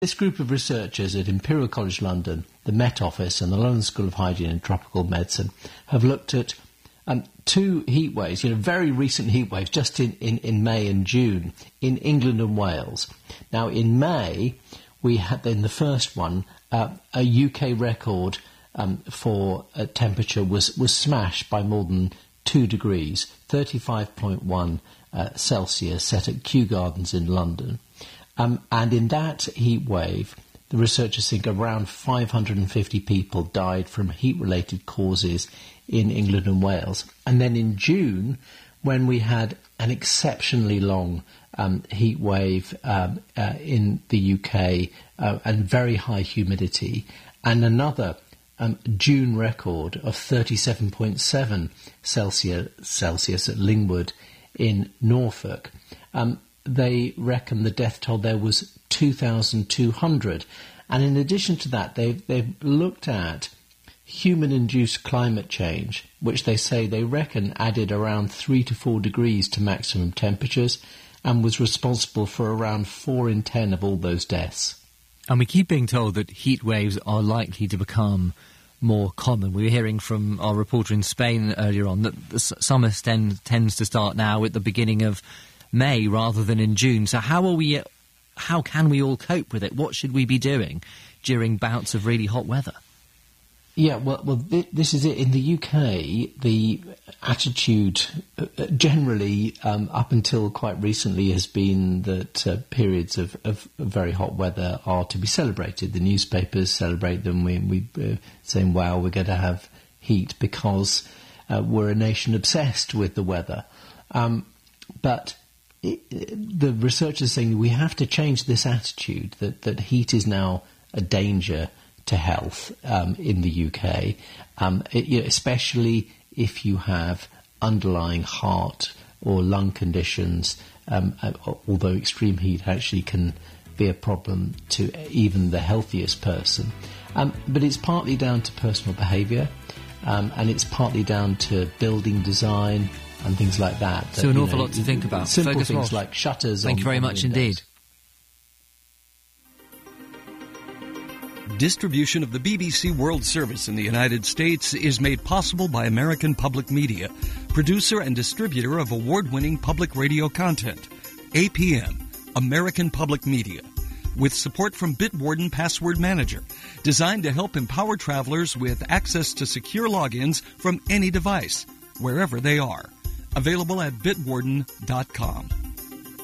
This group of researchers at Imperial College London, the Met Office and the London School of Hygiene and Tropical Medicine have looked at two heat waves, very recent heat waves, just in May and June in England and Wales. Now, in May, we had, in the first one, a UK record for temperature was smashed by more than 2 degrees, 35.1 Celsius, set at Kew Gardens in London. And in that heat wave, the researchers think around 550 people died from heat-related causes in England and Wales. And then in June, when we had an exceptionally long heat wave in the UK and very high humidity, and another June record of 37.7 Celsius at Lingwood in Norfolk, they reckon the death toll there was 2,200. And in addition to that, they've looked at human-induced climate change, which they reckon added around 3 to 4 degrees to maximum temperatures and was responsible for around 4 in 10 of all those deaths. And we keep being told that heat waves are likely to become more common. We were hearing from our reporter in Spain earlier on that the summer tends to start now at the beginning of May rather than in June. So how can we all cope with it? What should we be doing during bouts of really hot weather? Yeah, well, this is it. In the UK, the attitude generally, up until quite recently, has been that periods of very hot weather are to be celebrated. The newspapers celebrate them. We saying, wow, we're going to have heat because we're a nation obsessed with the weather. But the researchers are saying we have to change this attitude, that heat is now a danger to health in the UK, especially if you have underlying heart or lung conditions, although extreme heat actually can be a problem to even the healthiest person. But it's partly down to personal behaviour, and it's partly down to building design and things like that. So an awful lot to think about. Simple Fergus things Walsh, like shutters. Thank you very much indeed. Distribution of the BBC World Service in the United States is made possible by American Public Media, producer and distributor of award-winning public radio content. APM, American Public Media, with support from Bitwarden Password Manager, designed to help empower travelers with access to secure logins from any device, wherever they are. Available at bitwarden.com.